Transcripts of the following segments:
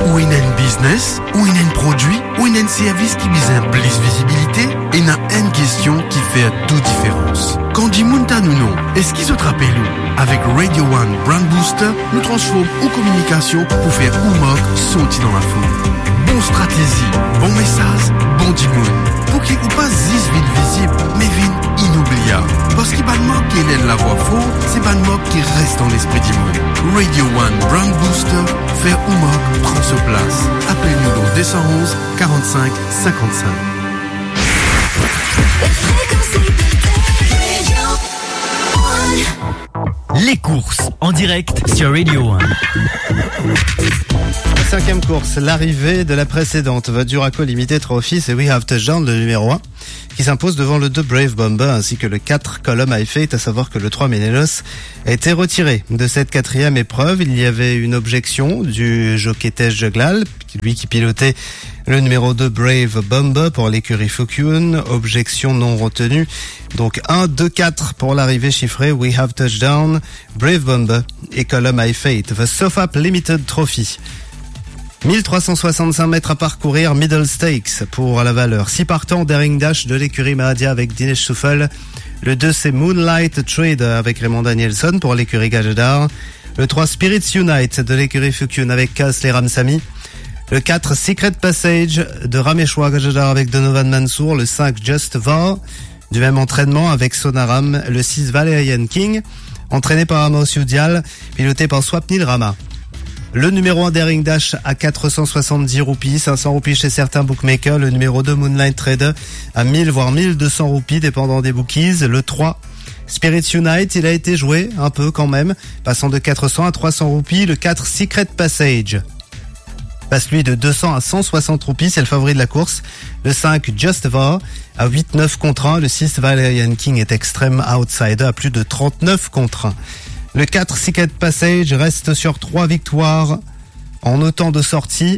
Ou il y a un business, ou il y a un produit, ou il y a un service qui vise un plus visibilité, et il y a une question qui fait toute différence. Quand dit Mounta nous non, est-ce qu'ils se rappellent nous? Avec Radio One Brand Booster, nous transformons en communication pour faire Oumok sortir dans la foule. Bon stratégie, bon message, bon dimoun. Pour qu'il ou pas 10 villes visibles, mais villes inoubliables. Parce qu'il va manquer qui est la voix fort, c'est pas le moque qui reste dans l'esprit dimoun. Radio One Brand Booster, faire Oumok prend sa place. Appelez-nous dans 211 45 55. Les courses en direct sur Radio One. Cinquième course, l'arrivée de la précédente, votre Duraco Limited Trophy, c'est We Have Touchdown, le numéro 1, qui s'impose devant le 2 Brave Bomber ainsi que le 4 Column High Fate, à savoir que le 3 Menelaus a été retiré de cette quatrième épreuve. Il y avait une objection du jockey Tej Juglal, lui qui pilotait le numéro 2 Brave Bomber pour l'écurie Fukun, objection non retenue. Donc 1, 2, 4 pour l'arrivée chiffrée, We Have Touchdown, Brave Bomber et Column High Fate, The SOFAP Limited Trophy. 1365 mètres à parcourir, Middle Stakes pour la valeur. 6 partants, Daring Dash de l'écurie Mahadia avec Dinesh Souffel. Le 2 c'est Moonlight Trade avec Raymond Danielson pour l'écurie Gajadar. Le 3 Spirits Unite de l'écurie Fukun avec Kasle Ramsamy. Le 4 Secret Passage de Rameshwa Gajadar avec Donovan Mansour. Le 5 Just Var du même entraînement avec Sonaram. Le 6 Valerian King entraîné par Amos Udial, piloté par Swapnil Rama. Le numéro 1 Daring Dash à 470 roupies, 500 roupies chez certains bookmakers. Le numéro 2 Moonlight Trader à 1000 voire 1200 roupies dépendant des bookies. Le 3 Spirits Unite, il a été joué un peu quand même, passant de 400 à 300 roupies. Le 4 Secret Passage passe lui de 200 à 160 roupies, c'est le favori de la course. Le 5 Just Var à 8-9 contre 1. Le 6 Valerian King est extrême outsider à plus de 39 contre 1. Le 4 Secret Passage reste sur 3 victoires en autant de sorties.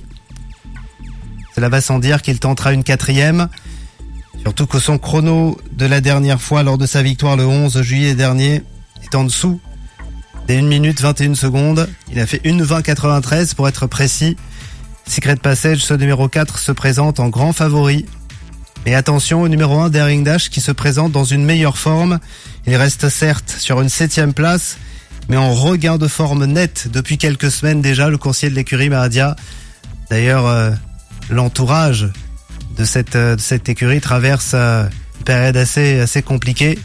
Cela va sans dire qu'il tentera une 4e. Surtout que son chrono de la dernière fois lors de sa victoire le 11 juillet dernier est en dessous des 1 minute 21 secondes. Il a fait 1:20:93 pour être précis. Secret Passage, ce numéro 4, se présente en grand favori. Et attention au numéro 1 Daring Dash qui se présente dans une meilleure forme. Il reste certes sur une 7e place, mais en regain de forme net depuis quelques semaines déjà, le coursier de l'écurie Mahadia. D'ailleurs, l'entourage de cette écurie traverse une période assez compliquée.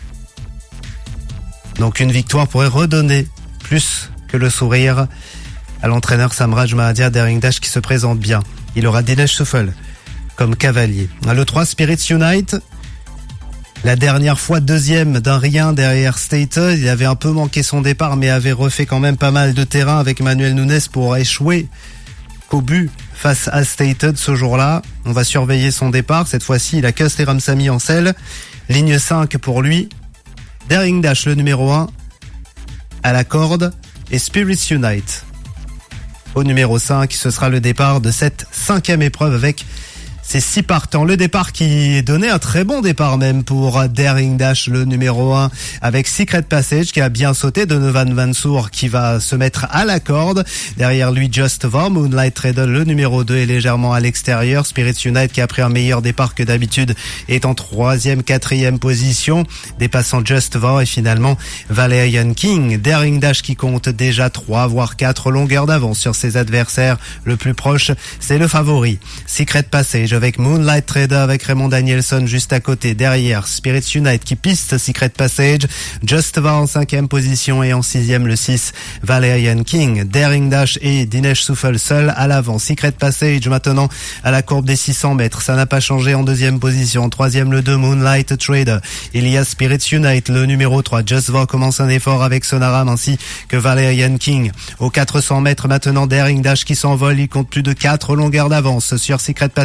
Donc une victoire pourrait redonner plus que le sourire à l'entraîneur Samraj Mahadia. Daring Dash qui se présente bien. Il aura Dinesh Souffel comme cavalier. Le 3 Spirits Unite, la dernière fois deuxième d'un rien derrière Stater. Il avait un peu manqué son départ mais avait refait quand même pas mal de terrain avec Manuel Nunes pour échouer qu'au but face à Stated ce jour-là. On va surveiller son départ. Cette fois-ci, il a Kasle Ramsamy en selle. Ligne 5 pour lui. Daring Dash, le numéro 1, à la corde. Et Spirits Unite au numéro 5. Ce sera le départ de cette 5e épreuve avec ces 6 partants. Le départ qui donnait un très bon départ même pour Daring Dash, le numéro 1, avec Secret Passage qui a bien sauté. Donovan Mansour qui va se mettre à la corde. Derrière lui, Just Var, Moonlight Trader, le numéro 2, est légèrement à l'extérieur. Spirits Unite qui a pris un meilleur départ que d'habitude est en 3e, 4e position, dépassant Just Var et finalement Valerian King. Daring Dash qui compte déjà 3 voire 4 longueurs d'avance sur ses adversaires. Le plus proche, c'est le favori, Secret Passage, avec Moonlight Trader avec Raymond Danielson juste à côté. Derrière, Spirits Unite qui piste Secret Passage. Just Var en 5e position et en 6e le 6 Valerian King. Daring Dash et Dinesh Souffel seul à l'avant. Secret Passage maintenant à la courbe des 600 mètres. Ça n'a pas changé en 2e position. En 3e le 2 Moonlight Trader. Il y a Spirits Unite, le numéro 3. Just Var commence un effort avec Sonaram ainsi que Valerian King. Aux 400 mètres maintenant, Daring Dash qui s'envole. Il compte plus de 4 longueurs d'avance sur Secret Passage.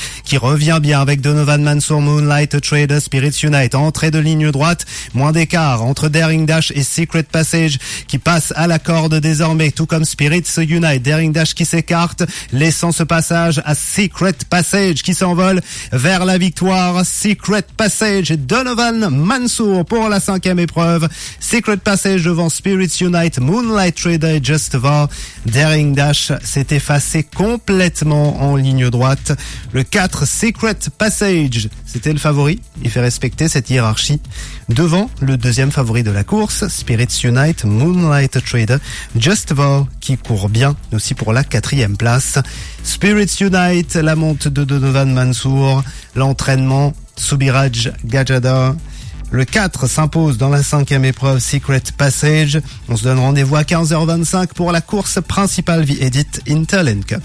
qui revient bien avec Donovan Mansour, Moonlight Trader, Spirits Unite. Entrée de ligne droite, moins d'écart entre Daring Dash et Secret Passage qui passe à la corde désormais, tout comme Spirits Unite. Daring Dash qui s'écarte, laissant ce passage à Secret Passage qui s'envole vers la victoire. Secret Passage et Donovan Mansour pour la 5e épreuve. Secret Passage devant Spirits Unite, Moonlight Trader et Just For. Daring Dash s'est effacé complètement en ligne droite. Le 4, Secret Passage, c'était le favori. Il fait respecter cette hiérarchie devant le deuxième favori de la course, Spirits Unite, Moonlight Trader, Just For, qui court bien aussi pour la 4e place. Spirits Unite, la monte de Donovan Mansour, l'entraînement Subiraj Gajadhar. Le 4 s'impose dans la 5e épreuve, Secret Passage. On se donne rendez-vous à 15h25 pour la course principale Edit Interland Cup.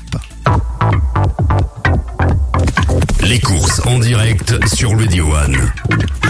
Les courses en direct sur Radio One.